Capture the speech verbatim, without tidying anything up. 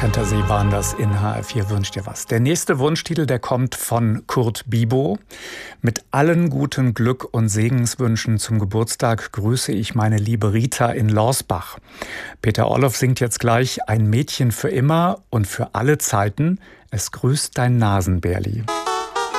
Fantasy waren das in H R vier Wünsch dir was. Der nächste Wunschtitel, der kommt von Kurt Bibo. Mit allen guten Glück- und Segenswünschen zum Geburtstag grüße ich meine liebe Rita in Lorsbach. Peter Orloff singt jetzt gleich Ein Mädchen für immer und für alle Zeiten. Es grüßt dein Nasenbärli.